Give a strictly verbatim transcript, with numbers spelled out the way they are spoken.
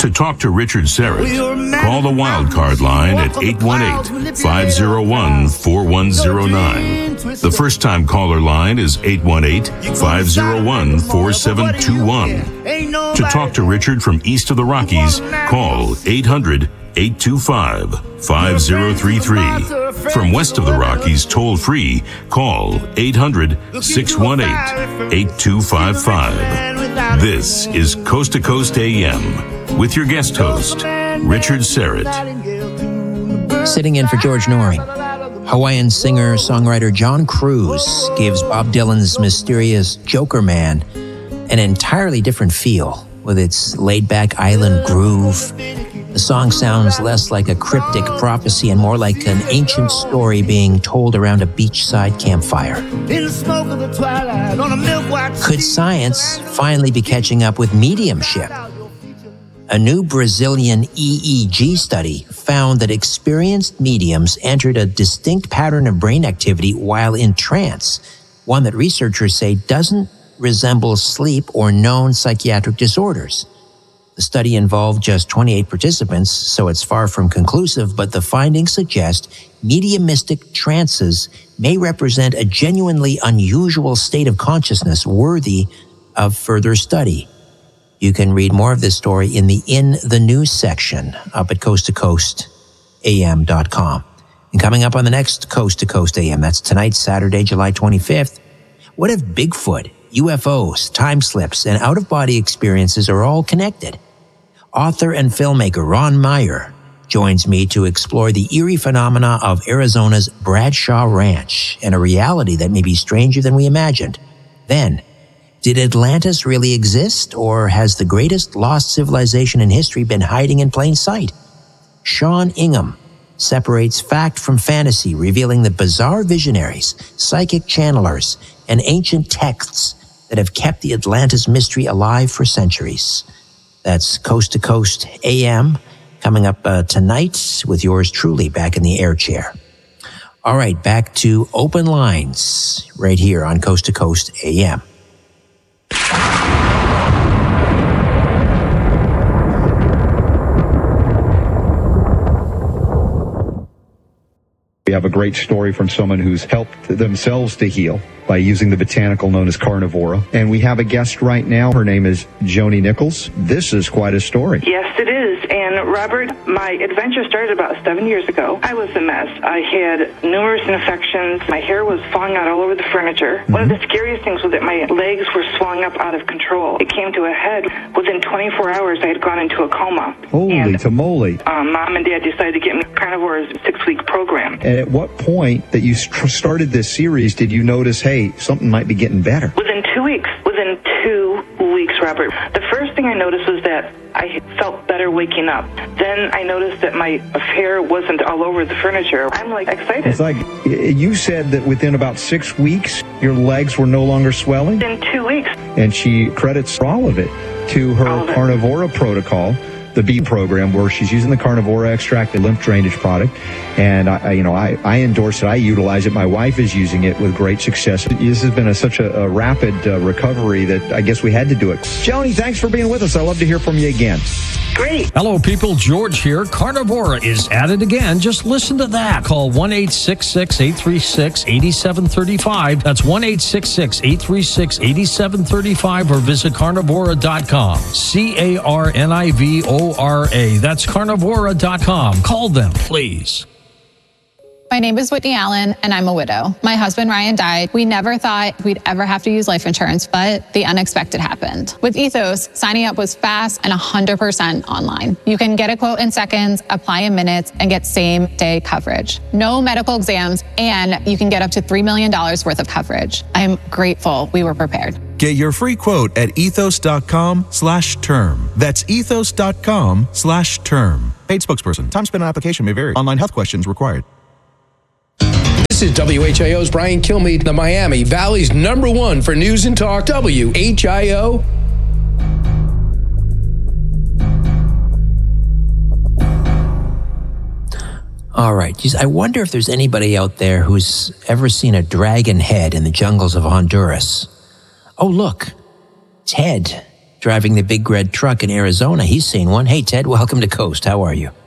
To talk to Richard Serrett, call the wildcard line at eight one eight, five oh one, four one oh nine. The first-time caller line is eight one eight, five oh one, four seven two one. To talk to Richard from east of the Rockies, call eight hundred, eight two five, five oh three three. From west of the Rockies, toll-free, call eight hundred, six one eight, eight two five five. This is Coast to Coast A M with your guest host, Richard Serrett. Sitting in for George Noring, Hawaiian singer-songwriter John Cruz gives Bob Dylan's mysterious Joker Man an entirely different feel with its laid-back island groove. The song sounds less like a cryptic prophecy and more like an ancient story being told around a beachside campfire. Could science finally be catching up with mediumship? A new Brazilian E E G study found that experienced mediums entered a distinct pattern of brain activity while in trance, one that researchers say doesn't resemble sleep or known psychiatric disorders. The study involved just twenty-eight participants, so it's far from conclusive, but the findings suggest mediumistic trances may represent a genuinely unusual state of consciousness worthy of further study. You can read more of this story in the In the News section up at coast to coast A M dot com. And coming up on the next Coast to Coast A M, that's tonight, Saturday, July twenty-fifth, what if Bigfoot, U F Os, time slips, and out-of-body experiences are all connected? Author and filmmaker Ron Meyer joins me to explore the eerie phenomena of Arizona's Bradshaw Ranch and a reality that may be stranger than we imagined. Then, did Atlantis really exist, or has the greatest lost civilization in history been hiding in plain sight? Sean Ingham separates fact from fantasy, revealing the bizarre visionaries, psychic channelers, and ancient texts that have kept the Atlantis mystery alive for centuries. That's Coast to Coast A M, coming up uh, tonight with yours truly back in the air chair. All right, back to open lines right here on Coast to Coast A M. We have a great story from someone who's helped themselves to heal by using the botanical known as carnivora. And we have a guest right now. Her name is Joni Nichols. This is quite a story. Yes, it is. And Robert, my adventure started about seven years ago. I was a mess. I had numerous infections. My hair was falling out all over the furniture. Mm-hmm. One of the scariest things was that my legs were swelling up out of control. It came to a head. Within twenty-four hours, I had gone into a coma. Holy and, tamale. Um, Mom and Dad decided to get me Carnivore's six-week program. And at what point that you started this series did you notice, hey, something might be getting better? Within two weeks. Within two weeks, Robert. The first thing I noticed was that I felt better waking up. Then I noticed that my hair wasn't all over the furniture. I'm like excited. It's like you said that within about six weeks, your legs were no longer swelling? Within two weeks. And she credits all of it to her Carnivora protocol, the B program, where she's using the Carnivora extract, the lymph drainage product. And I, I you know, I, I endorse it. I utilize it. My wife is using it with great success. This has been a, such a, a rapid uh, recovery that I guess we had to do it. Joni, thanks for being with us. I'd love to hear from you again. Great. Hello, people. George here. Carnivora is at it again. Just listen to that. Call one eight six six, eight three six, eight seven three five. That's one eight six six, eight three six, eight seven three five or visit carnivora dot com. C A R N I V O R A. That's carnivora dot com. Call them, please. My name is Whitney Allen, and I'm a widow. My husband, Ryan, died. We never thought we'd ever have to use life insurance, but the unexpected happened. With Ethos, signing up was fast and one hundred percent online. You can get a quote in seconds, apply in minutes, and get same-day coverage. No medical exams, and you can get up to three million dollars worth of coverage. I'm grateful we were prepared. Get your free quote at ethos.com slash term. That's ethos.com slash term. Paid spokesperson. Time spent on application may vary. Online health questions required. This is W H I O's Brian Kilmeade, the Miami Valley's number one for news and talk, W H I O. All right. Geez, I wonder if there's anybody out there who's ever seen a dragon head in the jungles of Honduras. Oh, look. Ted. driving the big red truck in Arizona. He's seen one. Hey, Ted, welcome to Coast. How are you?